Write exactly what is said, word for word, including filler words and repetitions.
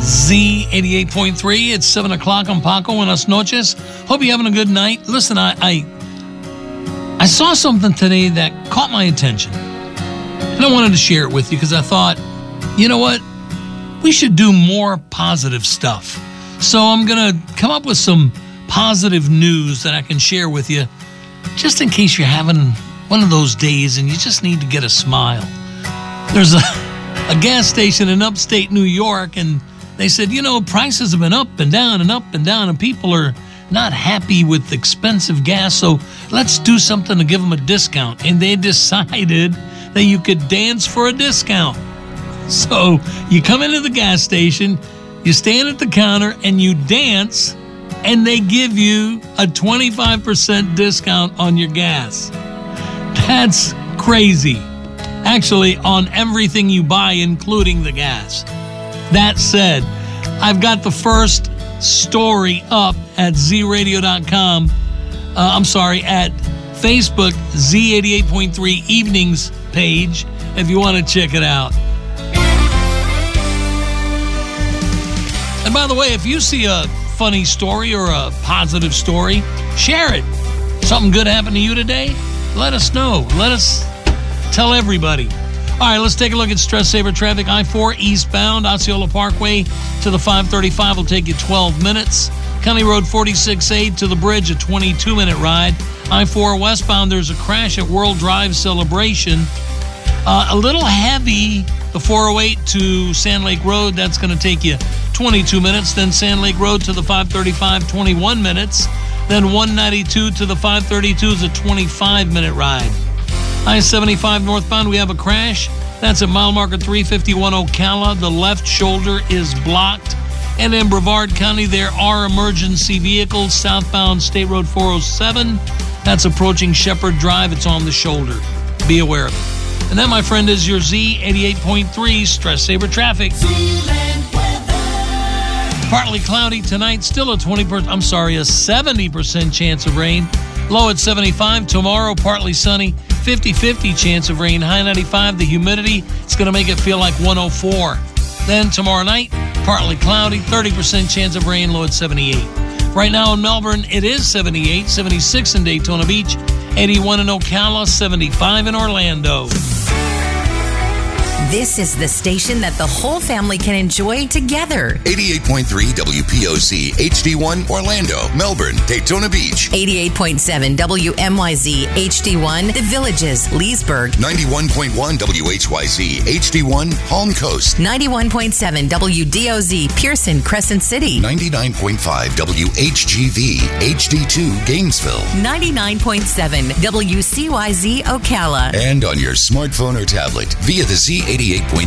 Z eighty-eight point three. It's seven o'clock on Paco. Buenas noches. Hope you're having a good night. Listen, I, I, I saw something today that caught my attention. And I wanted to share it with you because I thought, you know what? We should do more positive stuff. So I'm going to come up with some positive news that I can share with you just in case you're having one of those days and you just need to get a smile. There's a, a gas station in upstate New York, and they said, you know, prices have been up and down and up and down, and people are not happy with expensive gas, so let's do something to give them a discount. And they decided that you could dance for a discount. So you come into the gas station, you stand at the counter, and you dance, and they give you a twenty-five percent discount on your gas. That's crazy. Actually, on everything you buy, including the gas. That said, I've got the first story up at z radio dot com. Uh, I'm sorry, at Facebook, Z eighty-eight point three Evenings page, if you want to check it out. And by the way, if you see a funny story or a positive story, share it. Something good happened to you today? Let us know. Let us tell everybody. All right, let's take a look at stress saver traffic. I four eastbound, Osceola Parkway to the five thirty-five will take you twelve minutes. County Road forty-six A to the bridge, a twenty-two minute ride. I four westbound, there's a crash at World Drive Celebration. Uh, a little heavy, the four oh eight to Sand Lake Road, that's going to take you twenty-two minutes. Then Sand Lake Road to the five thirty-five, twenty-one minutes. Then one ninety-two to the five thirty-two is a twenty-five minute ride. I seventy-five northbound, we have a crash. That's at mile marker three fifty-one Ocala. The left shoulder is blocked. And in Brevard County, there are emergency vehicles. Southbound State Road four oh seven. That's approaching Shepherd Drive. It's on the shoulder. Be aware of it. And that, my friend, is your Z eighty-eight point three Stress Saver Traffic. Partly cloudy tonight. Still a twenty percent, I'm sorry, a seventy percent chance of rain. Low at seventy-five. Tomorrow, partly sunny. fifty-fifty chance of rain. High ninety-five. The humidity, it's going to make it feel like one oh four. Then tomorrow night, partly cloudy. thirty percent chance of rain. Low at seventy-eight. Right now in Melbourne, it is seventy-eight. seventy-six in Daytona Beach. eighty-one in Ocala. seventy-five in Orlando. This is the station that the whole family can enjoy together. eighty-eight point three W P O C H D one Orlando, Melbourne, Daytona Beach. eighty-eight point seven W M Y Z H D one The Villages, Leesburg. ninety-one point one W H Y Z H D one Palm Coast. ninety-one point seven W D O Z Pearson, Crescent City. ninety-nine point five W H G V H D two Gainesville. ninety-nine point seven W C Y Z Ocala. And on your smartphone or tablet via the Z eighty-eight point